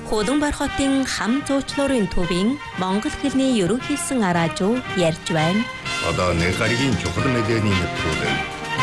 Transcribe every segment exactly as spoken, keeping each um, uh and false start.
Хууданбар хотын хам зуучлуурын төвийн монгол хэлний ерөнхийсэн араажуу ярьж байна. Одоо нэг гаригийн чухал мэдээний нэвтрүүлэг.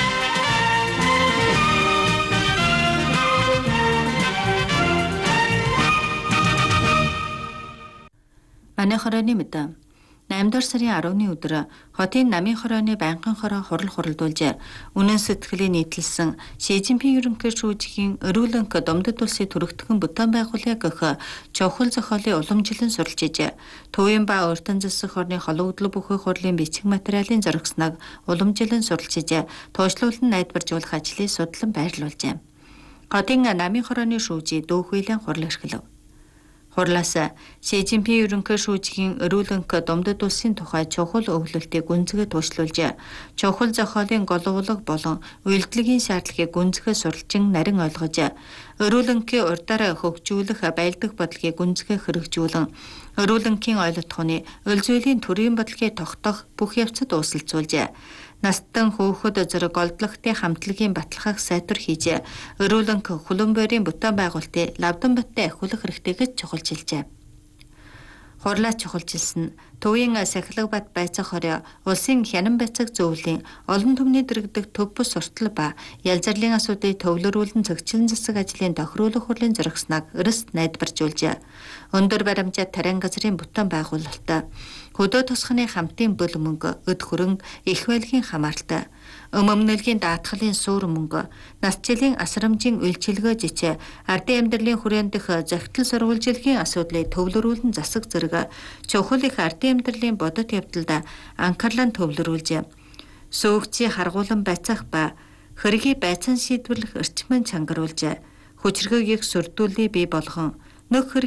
Манай хорооны мэдээ. найман дугаар сарын арваны өдөр хотын намын хорооны байнгын хороо хурал хуралдуулж үнэн сэтгэлийн нийтлэлсэн Ши Цзиньпин ерөнхий шүүжгийн өрөөлөнг Домдод улсын төрөгдгөн бүтээн байгууллага гэх чухал зохиолын уламжлан суралцж төвийн ба уртан засаг хорны хологдлог бүхий хурлын бичиг материалын зурагснаг уламжлан суралцж туушлуулан найдваржуулах ажлыг судлан байрлуулжээ. Хотын намын хорооны шүүжийн дүүх хуулийн хурал эрхлэв. Хурлаас Ши Цзиньпин ерөнхий шүүжгийн өрөөлөнг Домдод улсын тухай чухал өвлөлтийг гүнзгий туушлуулж, чухал зохиолын головлог болон үйлдэлгийн шаардлагыг гүнзгий суралжин нарийн ойлгож, өрөөлөнгийн урдаар хөгжүүлэх байлдах бодлогыг гүнзгий хэрэгжүүлэн, өрөөлөнгийн ойлгохны өл зүйлийн төрийн бодлогыг тогтоох бүх явцад ууслалцуулж, настан хөөхөд зэрэг голдлогтын хамтлагийн баталгааг сайтар хийж, өрөөлөнг хулан бойрын бүтээн байгуулалтыг лавдан баттай ахиулах хэрэгтэй гэж чухалчилжээ. Хурлаа чухалчилсан төвийн сахилга бат байцаах хороо улсын хянан байцааг зөвлөлийн олон түмний дэргэдэг төв бус суртал ба ялзарлын асуудыг төвлөрүүлэн зохицлон засаг ажлын тохируулах хурлын зурагснаг өрс найдваржуулжээ. Өндөр баримжаа тарайн газрын бүтээн байгуулалт, хөдөө тосхны хамтын бүл мөнгө, өд хөрөнгө, их байлгийн хамааралтай, өмөмнөлгийн даатгалын суур мөнгө, насжилийн асрамжийн үйлчилгээ жичээ, ардын амьдралын хүрээндх зохицол сурвалжилгийн асуудлыг төвлөрүүлэн засаг зэрэг чухал их ардын амьдралын бодит явдалд анхаарлан төвлөрүүлж, сүүгчийн харгуулан байцаах ба хөргийн байцаан шийдвэрлэх эрчмэн чангаруулж, хүчирхэг их сүрдүүлний бий болгон нөх